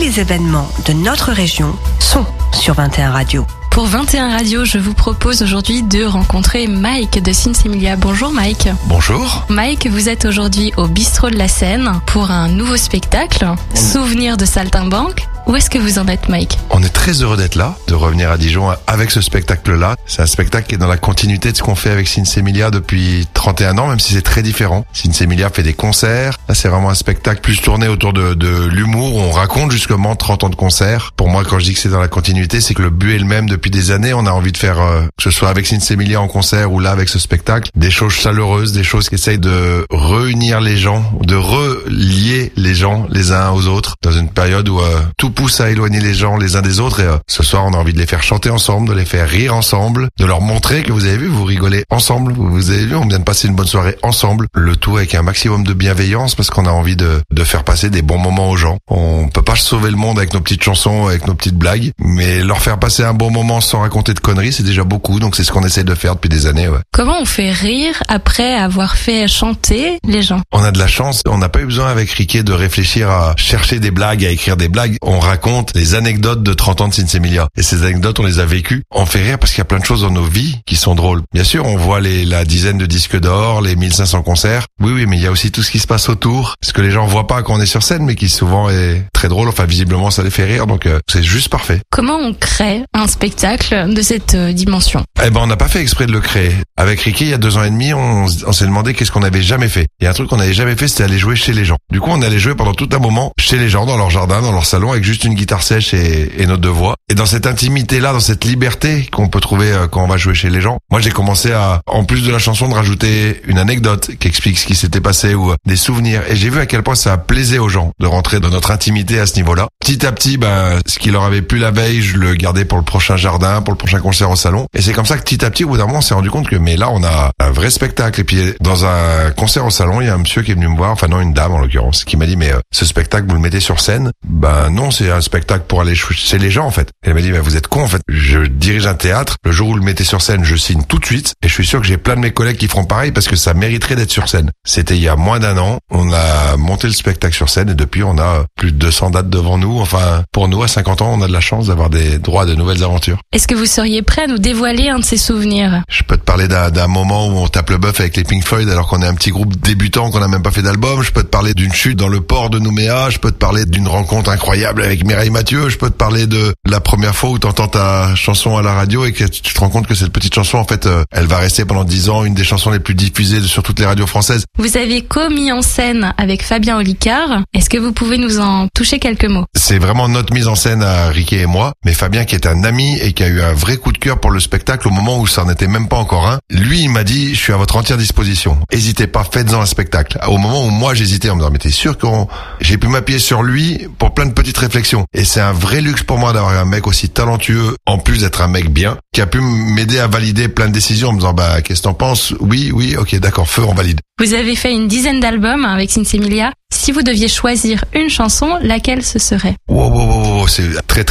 les événements de notre région sont sur 21 Radio. Pour 21 Radio, je vous propose aujourd'hui de rencontrer Mike de Sinsemilia. Bonjour Mike. Bonjour. Mike, vous êtes aujourd'hui au Bistrot de la Seine pour un nouveau spectacle, Souvenir de Saltimbanque. Où est-ce que vous en êtes, Mike? On est très heureux d'être là, de revenir à Dijon avec ce spectacle-là. C'est un spectacle qui est dans la continuité de ce qu'on fait avec Sinsemilia depuis 31 ans, même si c'est très différent. Sinsemilia fait des concerts. Là, c'est vraiment un spectacle plus tourné autour de l'humour. On raconte justement 30 ans de concerts. Pour moi, quand je dis que c'est dans la continuité, c'est que le but est le même depuis des années. On a envie de faire, que ce soit avec Sinsemilia en concert ou là avec ce spectacle, des choses chaleureuses, des choses qui essayent de réunir les gens, de relier les gens les uns aux autres dans une période où tout pousse à éloigner les gens les uns des autres et ce soir on a envie de les faire chanter ensemble, de les faire rire ensemble, de leur montrer que vous avez vu, vous rigolez ensemble, vous avez vu, on vient de passer une bonne soirée ensemble, le tout avec un maximum de bienveillance parce qu'on a envie de faire passer des bons moments aux gens. On peut pas sauver le monde avec nos petites chansons, avec nos petites blagues, mais leur faire passer un bon moment sans raconter de conneries, c'est déjà beaucoup, donc c'est ce qu'on essaie de faire depuis des années. Ouais. Comment on fait rire après avoir fait chanter les gens? On a de la chance, on n'a pas eu besoin avec Riquet de réfléchir à chercher des blagues, à écrire des blagues, on raconte les anecdotes de 30 ans de Sinsemilia. Et ces anecdotes, on les a vécues. On fait rire parce qu'il y a plein de choses dans nos vies qui sont drôles. Bien sûr, on voit la dizaine de disques d'or, les 1500 concerts. Oui, mais il y a aussi tout ce qui se passe autour. Ce que les gens voient pas quand on est sur scène, mais qui souvent est très drôle. Enfin, visiblement, ça les fait rire. Donc, c'est juste parfait. Comment on crée un spectacle de cette dimension? On n'a pas fait exprès de le créer. Avec Ricky, il y a 2 ans et demi, on s'est demandé qu'est-ce qu'on avait jamais fait. Il y a un truc qu'on n'avait jamais fait, c'était aller jouer chez les gens. Du coup, on allait jouer pendant tout un moment chez les gens, dans leur jardin, dans leur salon, avec juste une guitare sèche et nos 2 voix. Et dans cette intimité-là, dans cette liberté qu'on peut trouver quand on va jouer chez les gens, moi j'ai commencé à, en plus de la chanson, de rajouter une anecdote qui explique ce qui s'était passé ou des souvenirs. Et j'ai vu à quel point ça plaisait aux gens de rentrer dans notre intimité à ce niveau-là. Petit à petit, ce qui leur avait plu la veille, je le gardais pour le prochain jardin, pour le prochain concert au salon. Et c'est comme ça que petit à petit, au bout d'un moment, on s'est rendu compte que mais là, on a un vrai spectacle. Et puis dans un concert au salon, il y a un monsieur qui est venu me voir, enfin non, une dame en l'occurrence, qui m'a dit mais ce spectacle, vous le mettez sur scène? Non, c'est un spectacle pour aller chez les gens en fait. Et elle m'a dit vous êtes con en fait. Je dirige un théâtre. Le jour où vous le mettez sur scène, je signe tout de suite. Et je suis sûr que j'ai plein de mes collègues qui feront pareil parce que ça mériterait d'être sur scène. C'était il y a moins d'1 an. On a monté le spectacle sur scène et depuis on a plus de 200 dates devant nous. Enfin, pour nous à 50 ans, on a de la chance d'avoir des droits à de nouvelles aventures. Est-ce que vous seriez prêt à nous dévoiler un de ces souvenirs? Je peux te parler d'un moment où on tape le bœuf avec les Pink Floyd alors qu'on est un petit groupe débutant, qu'on n'a même pas fait d'album. Je peux te parler d'une chute dans le port de Nouméa. Je peux te parler d'une rencontre incroyable avec Mireille Mathieu. Je peux te parler de la première fois où t'entends ta chanson à la radio et que tu te rends compte que cette petite chanson, en fait, elle va rester pendant 10 ans une des chansons les plus diffusées sur toutes les radios françaises. Vous avez co-mis en scène avec Fabien Olicard. Est-ce que vous pouvez nous en toucher quelques mots? C'est vraiment notre mise en scène à Riquet et moi, mais Fabien qui est un ami et qui a eu un vrai coup de cœur pour le spectacle au moment où ça n'en était même pas encore un. Lui, il m'a dit, je suis à votre entière disposition. Hésitez pas, faites-en un spectacle. Au moment où moi j'hésitais en me disant, mais t'es sûr que j'ai pu m'appuyer sur lui pour plein de petites réflexions. Et c'est un vrai luxe pour moi d'avoir un mec aussi talentueux, en plus d'être un mec bien, qui a pu m'aider à valider plein de décisions en me disant, qu'est-ce que t'en penses? Oui, ok, d'accord, feu, on valide. Vous avez fait une dizaine d'albums avec Sinsemilia. Si vous deviez choisir une chanson, laquelle ce serait? Wow, c'est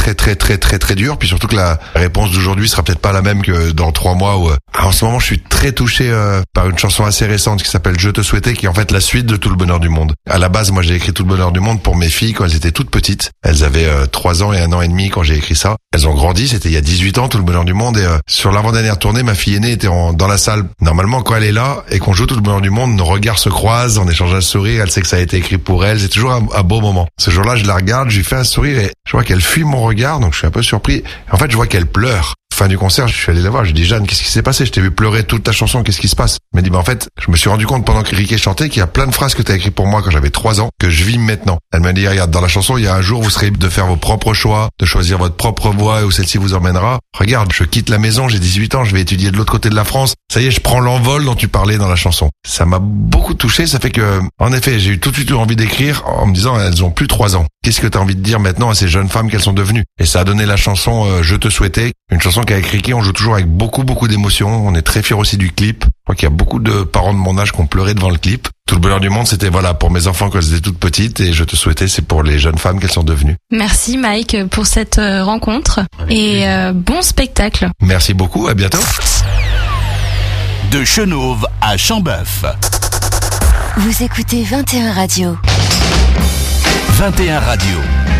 très dur. Puis surtout que la réponse d'aujourd'hui sera peut-être pas la même que dans 3 mois. En ce moment, je suis très touché par une chanson assez récente qui s'appelle Je te souhaitais, qui est en fait la suite de Tout le bonheur du monde. À la base, moi, j'ai écrit Tout le bonheur du monde pour mes filles quand elles étaient toutes petites. Elles avaient 3 ans et 1 an et demi quand j'ai écrit ça. Elles ont grandi, c'était il y a 18 ans, Tout le bonheur du monde. Et sur l'avant-dernière tournée, ma fille aînée était dans la salle. Normalement, quand elle est là et qu'on joue Tout le bonheur du monde, nos regards se croisent, on échange un sourire. Elle sait que ça a été écrit pour elle. C'est toujours un beau moment. Ce jour-là, je la regarde, je lui fais un sourire et je vois qu'elle fuit mon regard, donc je suis un peu surpris. En fait, je vois qu'elle pleure. Fin du concert, je suis allé la voir, je lui dis Jeanne, qu'est-ce qui s'est passé? Je t'ai vu pleurer toute ta chanson, qu'est-ce qui se passe? Elle m'a dit en fait, je me suis rendu compte pendant que Riquet chantait qu'il y a plein de phrases que t'as écrites pour moi quand j'avais 3 ans, que je vis maintenant. Elle m'a dit regarde, dans la chanson, il y a un jour où vous serez libre de faire vos propres choix, de choisir votre propre voie et où celle-ci vous emmènera. Regarde, je quitte la maison, j'ai 18 ans, je vais étudier de l'autre côté de la France. Ça y est, je prends l'envol dont tu parlais dans la chanson. Ça m'a beaucoup touché, ça fait que, en effet, j'ai eu tout de suite envie d'écrire en me disant elles ont plus 3 ans. Qu'est-ce que t'as envie de dire maintenant à ces jeunes femmes qu'elles sont devenues? Et ça a donné la chanson Je te souhaitais, une chanson qu'avec Riquet, on joue toujours avec beaucoup d'émotions. On est très fiers aussi du clip. Je crois qu'il y a beaucoup de parents de mon âge qui ont pleuré devant le clip. Tout le bonheur du monde, c'était pour mes enfants quand elles étaient toutes petites et Je te souhaitais, c'est pour les jeunes femmes qu'elles sont devenues. Merci Mike pour cette rencontre et bon spectacle. Merci beaucoup, à bientôt. De Chenôve à Chambeuf. Vous écoutez 21 Radio. 21 Radio.